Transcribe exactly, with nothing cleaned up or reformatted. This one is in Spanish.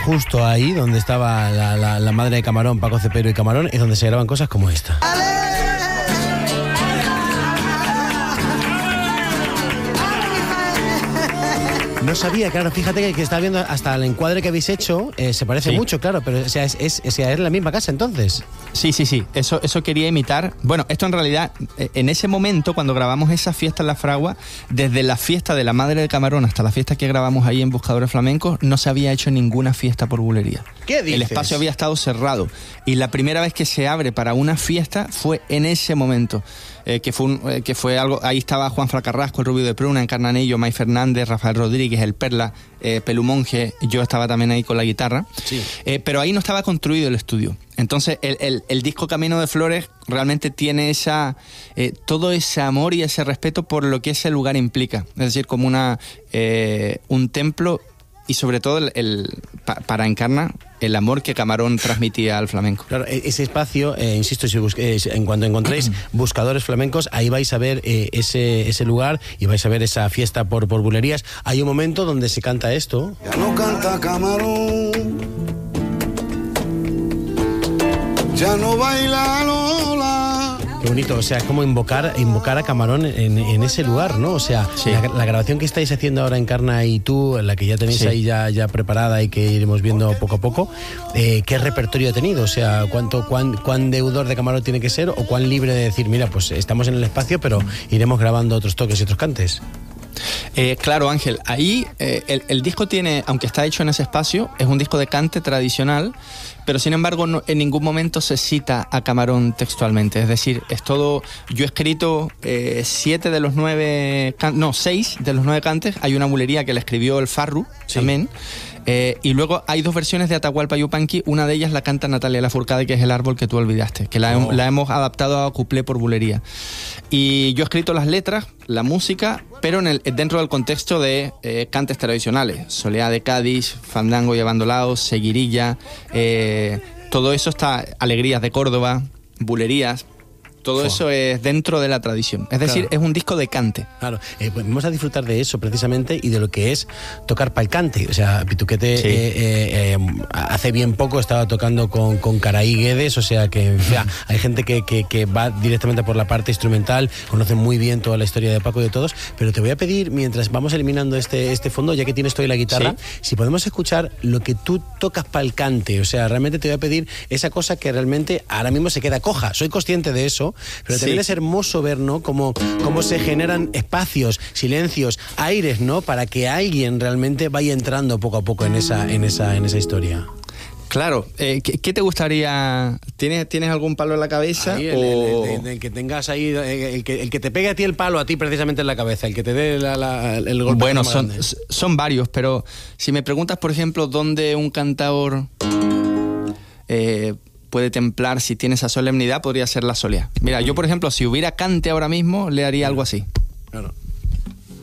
justo ahí donde estaba la, la, la madre de Camarón, Paco Cepero y Camarón, es donde se graban cosas como esta. No sabía, claro, fíjate que, que estaba viendo hasta el encuadre que habéis hecho, eh, se parece sí. mucho, claro, pero o sea, es, es, o sea, es la misma casa entonces. Sí, sí, sí, eso, eso quería imitar. Bueno, esto en realidad, en ese momento, cuando grabamos esa fiesta en La Fragua, desde la fiesta de la madre de Camarón hasta la fiesta que grabamos ahí en Buscadores Flamencos, no se había hecho ninguna fiesta por bulería. ¿Qué dices? El espacio había estado cerrado y la primera vez que se abre para una fiesta fue en ese momento. Eh, que, fue un, eh, que fue algo, ahí estaba Juan Fra Carrasco, el Rubio de Pruna, Encarnanillo, May Fernández, Rafael Rodríguez, el Perla, eh, Pelumonje, yo estaba también ahí con la guitarra, sí. eh, pero ahí no estaba construido el estudio. Entonces el, el, el disco Camino de Flores realmente tiene esa eh, todo ese amor y ese respeto por lo que ese lugar implica, es decir, como una eh, un templo y sobre todo el, el, pa, para Encarna el amor que Camarón transmitía al flamenco. Claro, ese espacio, eh, insisto, si busque, eh, en cuanto encontréis Buscadores Flamencos, ahí vais a ver eh, ese, ese lugar y vais a ver esa fiesta por, por bulerías. Hay un momento donde se canta esto. Ya no canta Camarón, ya no baila Lola. Qué bonito, o sea, es como invocar, invocar a Camarón en, en ese lugar, ¿no? O sea, sí. la, la grabación que estáis haciendo ahora Encarna y tú, la que ya tenéis sí. ahí ya, ya preparada y que iremos viendo poco a poco, eh, ¿qué repertorio ha tenido? O sea, ¿cuánto, cuán, cuán deudor de Camarón tiene que ser o cuán libre de decir, mira, pues estamos en el espacio, pero iremos grabando otros toques y otros cantes? Eh, claro, Ángel, ahí eh, el, el disco tiene, aunque está hecho en ese espacio, es un disco de cante tradicional, pero sin embargo no, en ningún momento se cita a Camarón textualmente, es decir, es todo, yo he escrito eh, siete de los nueve, can, no, seis de los nueve cantes, hay una bulería que le escribió el Farru, sí. también, eh, y luego hay dos versiones de Atahualpa Yupanqui, una de ellas la canta Natalia Lafourcade, que es El árbol que tú olvidaste, que la, oh. la hemos adaptado a cuplé por bulería, y yo he escrito las letras, la música, pero en el, dentro del contexto de eh, cantes tradicionales, Soleá de Cádiz, Fandango y Abandolaos, Seguirilla, eh, todo eso está, Alegrías de Córdoba, Bulerías, todo Fua. eso es dentro de la tradición, es decir, claro. es un disco de cante. Claro, eh, pues vamos a disfrutar de eso precisamente y de lo que es tocar pa'l cante, o sea, Pituquete sí. eh, eh, eh, hace bien poco estaba tocando con, con Caraí Guedes, o sea que o sea, hay gente que, que, que va directamente por la parte instrumental, conoce muy bien toda la historia de Paco y de todos, pero te voy a pedir, mientras vamos eliminando este, este fondo, ya que tienes tú ahí la guitarra, sí. si podemos escuchar lo que tú tocas pa'l cante, o sea, realmente te voy a pedir esa cosa que realmente ahora mismo se queda coja, soy consciente de eso, pero también sí. es hermoso ver, ¿no? Cómo, cómo se generan espacios, silencios, aires, ¿no? Para que alguien realmente vaya entrando poco a poco en esa, en esa, en esa historia. Claro, eh, ¿qué, ¿qué te gustaría? ¿Tienes, ¿Tienes algún palo en la cabeza? Ahí, el, o... el, el, el que tengas ahí, el que, el que te pegue a ti el palo, a ti precisamente en la cabeza, el que te dé la, la, el golpe. Bueno, son, son varios, pero si me preguntas, por ejemplo, dónde un cantador eh, puede templar si tiene esa solemnidad, podría ser la Soleá. Mira, yo, por ejemplo, si hubiera cante ahora mismo, le haría algo así. Claro.